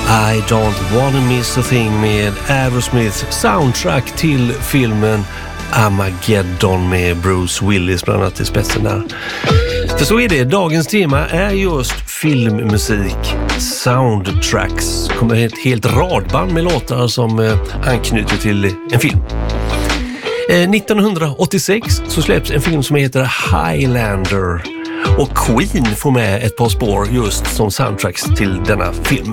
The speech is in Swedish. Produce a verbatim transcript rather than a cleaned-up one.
I don't wanna miss a thing med Aerosmiths soundtrack till filmen Armageddon med Bruce Willis bland annat i spetsen där. För så är det, dagens tema är just filmmusik, soundtracks. Det kommer ett helt radband med låtar som eh, anknyter till en film. Eh, nittonhundraåttiosex så släpps en film som heter Highlander och Queen får med ett par spår just som soundtracks till denna film.